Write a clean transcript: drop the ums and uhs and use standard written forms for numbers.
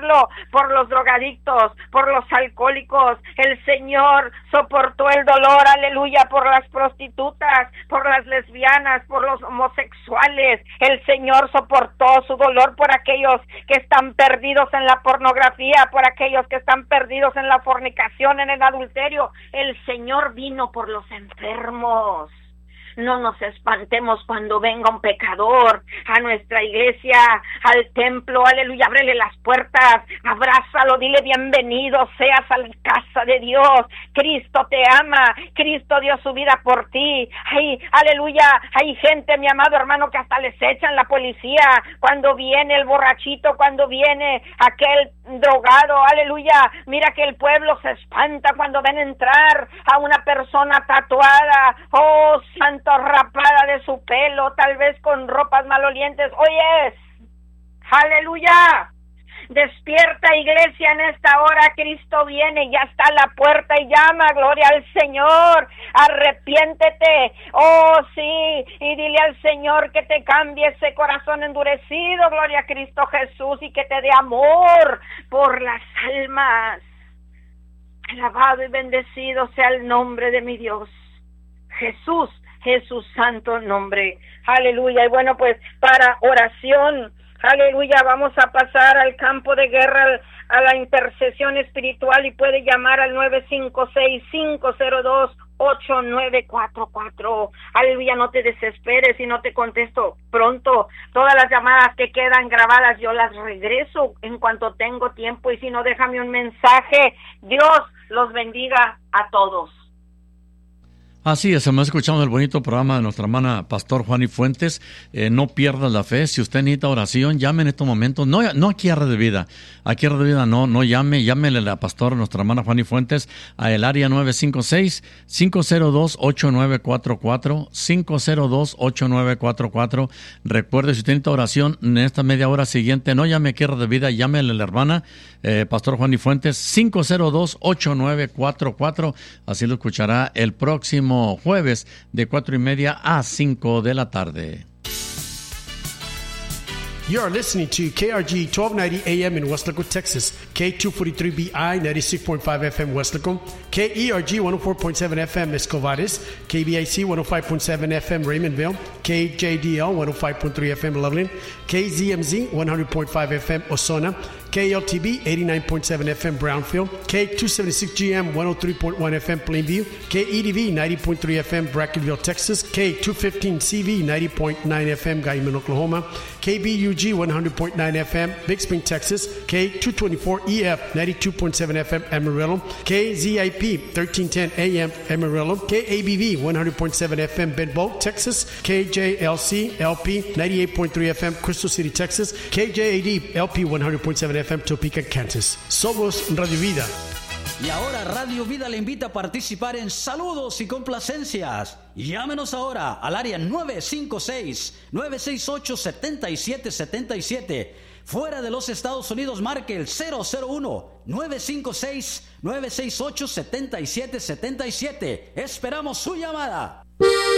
pueblo, por los drogadictos, por los alcohólicos. El Señor soportó el dolor, aleluya, por las prostitutas, por las lesbianas, por los homosexuales. El Señor soportó su dolor por aquellos que están perdidos en la pornografía, por aquellos que están perdidos en la fornicación, en el adulterio. El Señor vino por los enfermos. No nos espantemos cuando venga un pecador a nuestra iglesia, al templo, aleluya, ábrele las puertas, abrázalo, dile bienvenido seas a la casa de Dios. Cristo te ama, Cristo dio su vida por ti. Ay, aleluya, hay gente, mi amado hermano, que hasta les echan la policía cuando viene el borrachito, cuando viene aquel drogado, aleluya. Mira que el pueblo se espanta cuando ven entrar a una persona tatuada, oh santo, rapada de su pelo, tal vez con ropas malolientes. Oyes, aleluya, despierta iglesia en esta hora, Cristo viene, ya está a la puerta y llama, gloria al Señor, arrepiéntete, oh sí, y dile al Señor que te cambie ese corazón endurecido, gloria a Cristo Jesús, y que te dé amor por las almas. Alabado y bendecido sea el nombre de mi Dios, Jesús, Jesús santo nombre, aleluya. Y bueno, pues para oración, aleluya, vamos a pasar al campo de guerra, a la intercesión espiritual, y puede llamar al 956-502-8944. Aleluya, no te desesperes si no te contesto pronto. Todas las llamadas que quedan grabadas yo las regreso en cuanto tengo tiempo, y si no, déjame un mensaje. Dios los bendiga a todos. Así es, hemos escuchado el bonito programa de nuestra hermana Pastor Juani Fuentes. No pierdas la fe. Si usted necesita oración, llame en estos momentos. No aquí a Red de Vida. Aquí a Red de Vida no llame. Llámele a la Pastor, nuestra hermana Juani Fuentes, a el área 956-502-8944. 502-8944. Recuerde, si usted necesita oración en esta media hora siguiente, no llame aquí a Red de Vida. Llámele a la hermana Pastor Juani Fuentes, 502-8944. Así lo escuchará el próximo jueves de 4:30 a 5 de la tarde. You are listening to KRG 1290 AM in Weslaco, Texas, K243BI 96.5 FM Weslaco, KERG 104.7 FM Escovares, KBIC 105.7 FM Raymondville, KJDL 105.3 FM Loveland, KZMZ 100.5 FM Osona, KLTB 89.7 FM Brownfield, K276GM 103.1 FM Plainview, KEDV 90.3 FM Brackenville, Texas, K215CV 90.9 FM Guyman, Oklahoma, KBUG 100.9 FM Big Spring, Texas, K224EF 92.7 FM Amarillo, KZIP 1310 AM Amarillo, KABV 100.7 FM Bedboe, Texas, KJLC LP 98.3 FM Crystal City, Texas, KJAD LP 100.7 FM Topeka, Kansas. Somos Radio Vida. Y ahora Radio Vida le invita a participar en saludos y complacencias. Llámenos ahora al área 956-968-7777. Fuera de los Estados Unidos, marque el 001-956-968-7777. Esperamos su llamada.